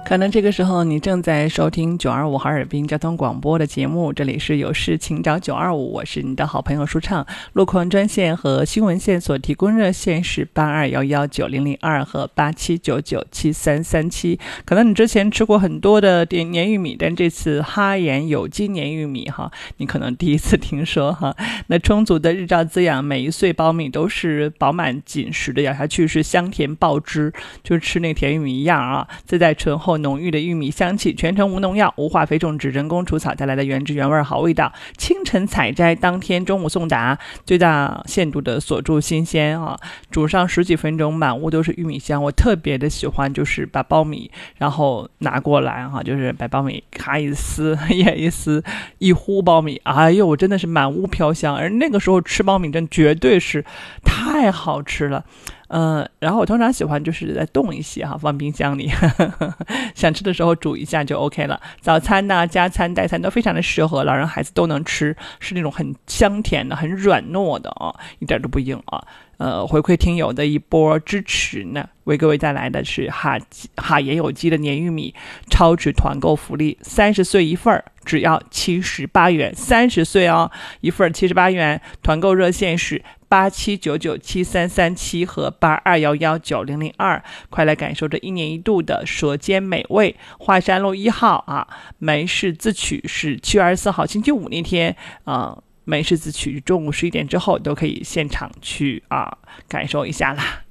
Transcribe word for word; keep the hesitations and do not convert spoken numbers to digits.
可能这个时候你正在收听九二五哈尔滨交通广播的节目，这里是有事请找九二五，我是你的好朋友舒畅。路况专线和新闻线所提供热线是八二一一九零零二和八七九九七三三七。可能你之前吃过很多的黏玉米，但这次哈盐有机黏玉米哈，你可能第一次听说哈。那充足的日照滋养，每一穗苞米都是饱满紧实的，咬下去是香甜爆汁，就是吃那个甜玉米一样啊。自带醇厚浓郁的玉米香气，全程无农药、无化肥种植、人工除草带来的原汁原味好味道。清晨采摘，当天中午送达，最大限度的锁住新鲜啊！煮上十几分钟，满屋都是玉米香。我特别的喜欢，就是把苞米然后拿过来哈、啊，就是把苞米咔一撕，也一撕，一呼苞米，哎呦，真的是满屋飘香。而那个时候吃苞米真绝对是太好吃了。嗯，然后我通常喜欢就是再冻一些哈，放冰箱里，呵呵，想吃的时候煮一下就 OK 了。早餐呐、啊、加餐、代餐都非常的适合，老人孩子都能吃，是那种很香甜的、很软糯的啊，一点都不硬啊。呃，回馈听友的一波支持呢，为各位带来的是哈哈盐有机的黏玉米超值团购福利，三十岁一份只要七十八元，三十岁哦，一份七十八元，团购热线是八七九九七三三七和八二一一九零零二，快来感受这一年一度的舌尖美味。华山路一号啊，梅氏自取是七月二十四号星期五那天啊。梅氏自取中午十一点之后都可以现场去啊感受一下啦。